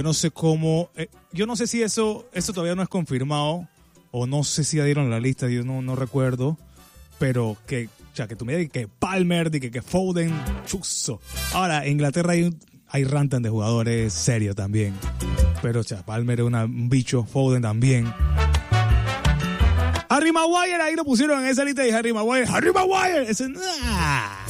yo no sé cómo, yo no sé si eso todavía no es confirmado, o no sé si ya dieron la lista, yo no recuerdo, pero que tú me digas que Palmer, que Foden, chuzo. Ahora, en Inglaterra hay rantan de jugadores serios también, pero Palmer es un bicho, Foden también. Harry Maguire, ahí lo pusieron en esa lista de Harry Maguire. Ese,